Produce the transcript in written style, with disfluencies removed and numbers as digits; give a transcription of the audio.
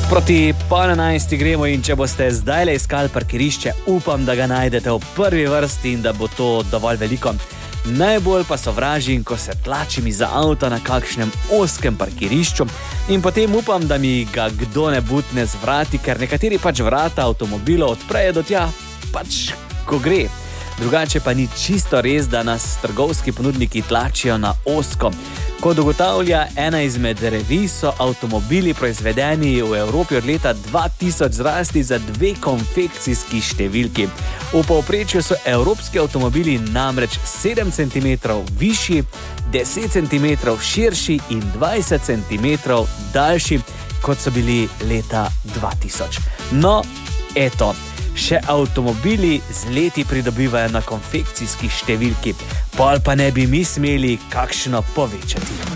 Proti 10:30 gremo in če boste zdajle iskali parkirišče, upam, da ga najdete v prvi vrsti in da bo to dovolj veliko. Najbolj pa sovražim, ko se tlačim iz avta na kakšnem ozkem parkirišču in potem upam, da mi ga kdo ne butne z vrati, ker nekateri pač vrata avtomobilov odprejo do tja, pač ko gre. Drugače pa ni čisto res, da nas trgovski ponudniki tlačijo na ozko. Kot ugotavlja ena izmed revij, so avtomobili proizvedeni v Evropi od leta 2000 zrasli za 2 konfekcijski številki. V povprečju so evropski avtomobili namreč 7 cm višji, 10 cm širši in 20 cm daljši, kot so bili leta 2000. No, eto. Še avtomobili z leti pridobivajo na konfekcijski številki, pol pa ne bi mi smeli kakšno povečati.